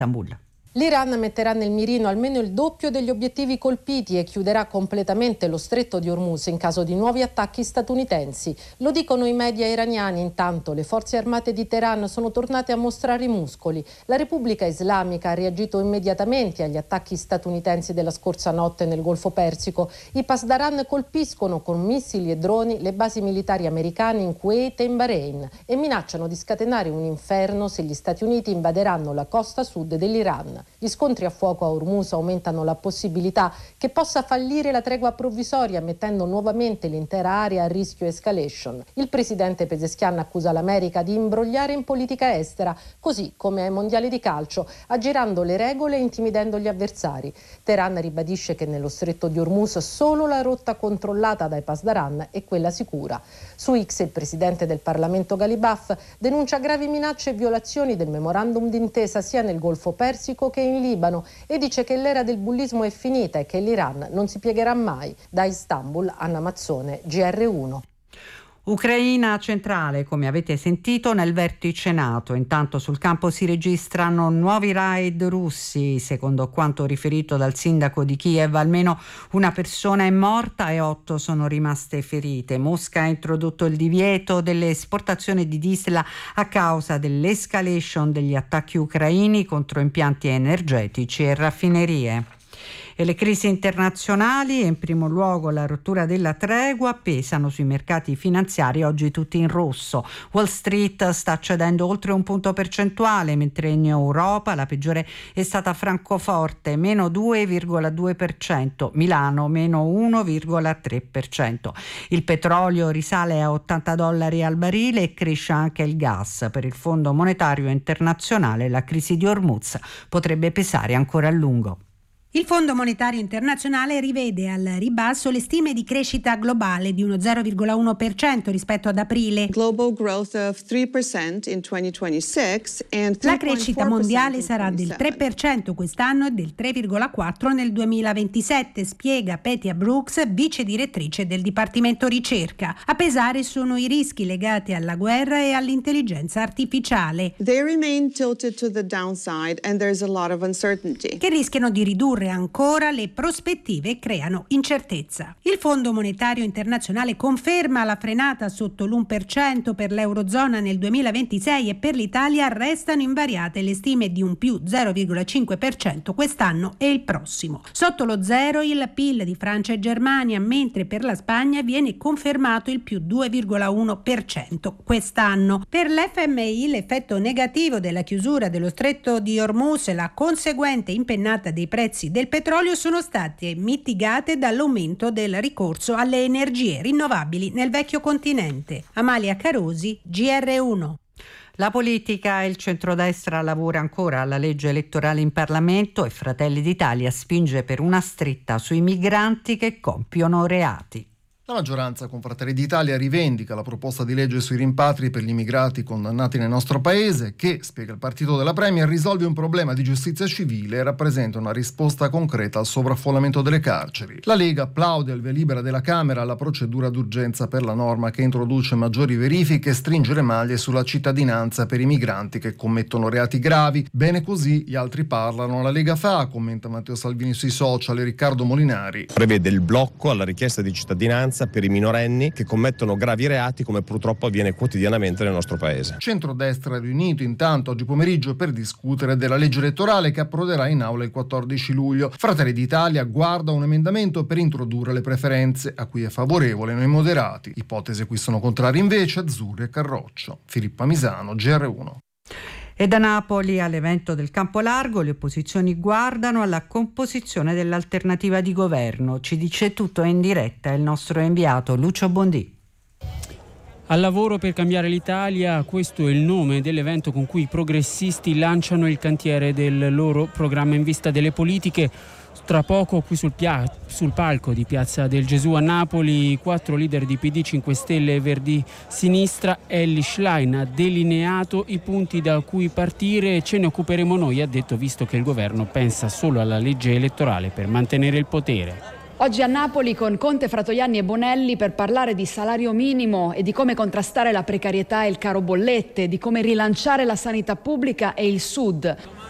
Istanbul. L'Iran metterà nel mirino almeno il doppio degli obiettivi colpiti e chiuderà completamente lo stretto di Hormuz in caso di nuovi attacchi statunitensi. Lo dicono i media iraniani. Intanto le forze armate di Teheran sono tornate a mostrare i muscoli. La Repubblica Islamica ha reagito immediatamente agli attacchi statunitensi della scorsa notte nel Golfo Persico. I Pasdaran colpiscono con missili e droni le basi militari americane in Kuwait e in Bahrain e minacciano di scatenare un inferno se gli Stati Uniti invaderanno la costa sud dell'Iran. Gli scontri a fuoco a Hormuz aumentano la possibilità che possa fallire la tregua provvisoria, mettendo nuovamente l'intera area a rischio escalation. Il presidente Pezeshkian accusa l'America di imbrogliare in politica estera, così come ai mondiali di calcio, aggirando le regole e intimidendo gli avversari. Teheran ribadisce che nello stretto di Hormuz solo la rotta controllata dai Pasdaran è quella sicura. Su X il presidente del Parlamento Ghalibaf denuncia gravi minacce e violazioni del memorandum d'intesa sia nel Golfo Persico che in Libano e dice che l'era del bullismo è finita e che l'Iran non si piegherà mai. Da Istanbul, Anna Mazzone, GR1. Ucraina centrale, come avete sentito, nel vertice NATO. Intanto sul campo si registrano nuovi raid russi. Secondo quanto riferito dal sindaco di Kiev, almeno una persona è morta e 8 sono rimaste ferite. Mosca ha introdotto il divieto delle esportazioni di diesel a causa dell'escalation degli attacchi ucraini contro impianti energetici e raffinerie. E le crisi internazionali, e in primo luogo la rottura della tregua, pesano sui mercati finanziari, oggi tutti in rosso. Wall Street sta cedendo oltre un punto percentuale, mentre in Europa la peggiore è stata Francoforte, meno 2,2%, Milano meno 1,3%. Il petrolio risale a $80 al barile e cresce anche il gas. Per il Fondo Monetario Internazionale la crisi di Hormuz potrebbe pesare ancora a lungo. Il Fondo Monetario Internazionale rivede al ribasso le stime di crescita globale di uno 0,1% rispetto ad aprile. Global growth of 3% in 2026 and la crescita mondiale sarà del 3% quest'anno e del 3,4% nel 2027, spiega Petia Brooks, vice direttrice del Dipartimento Ricerca. A pesare sono i rischi legati alla guerra e all'intelligenza artificiale. They remain tilted to the downside and there's a lot of uncertainty. Che rischiano di ridurre ancora le prospettive e creano incertezza. Il Fondo Monetario Internazionale conferma la frenata sotto l'1% per l'Eurozona nel 2026 e per l'Italia restano invariate le stime di un più 0,5% quest'anno e il prossimo. Sotto lo zero il PIL di Francia e Germania, mentre per la Spagna viene confermato il più 2,1% quest'anno. Per l'FMI l'effetto negativo della chiusura dello stretto di Hormuz e la conseguente impennata dei prezzi del petrolio sono state mitigate dall'aumento del ricorso alle energie rinnovabili nel vecchio continente. Amalia Carosi, GR1. La politica e il centrodestra lavora ancora alla legge elettorale in Parlamento e Fratelli d'Italia spinge per una stretta sui migranti che compiono reati. La maggioranza con Fratelli d'Italia rivendica la proposta di legge sui rimpatri per gli immigrati condannati nel nostro paese che, spiega il partito della Premier, risolve un problema di giustizia civile e rappresenta una risposta concreta al sovraffollamento delle carceri. La Lega applaude al via libera della Camera alla procedura d'urgenza per la norma che introduce maggiori verifiche e stringe le maglie sulla cittadinanza per i migranti che commettono reati gravi. Bene così, gli altri parlano. La Lega fa, commenta Matteo Salvini sui social e Riccardo Molinari. Prevede il blocco alla richiesta di cittadinanza per i minorenni che commettono gravi reati, come purtroppo avviene quotidianamente nel nostro paese. Centrodestra riunito intanto oggi pomeriggio per discutere della legge elettorale che approderà in aula il 14 luglio. Fratelli d'Italia guarda un emendamento per introdurre le preferenze, a cui è favorevole Noi Moderati. Ipotesi a cui sono contrari invece Azzurri e Carroccio. Filippa Misano, GR1. E da Napoli all'evento del Campo Largo le opposizioni guardano alla composizione dell'alternativa di governo. Ci dice tutto in diretta il nostro inviato Lucio Bondì. Al lavoro per cambiare l'Italia, questo è il nome dell'evento con cui i progressisti lanciano il cantiere del loro programma in vista delle politiche. Tra poco qui sul palco di Piazza del Gesù a Napoli, 4 leader di PD, 5 Stelle e Verdi Sinistra. Elly Schlein ha delineato i punti da cui partire. Ce ne occuperemo noi, ha detto, visto che il governo pensa solo alla legge elettorale per mantenere il potere. Oggi a Napoli con Conte, Fratoianni e Bonelli per parlare di salario minimo e di come contrastare la precarietà e il caro bollette, di come rilanciare la sanità pubblica e il Sud.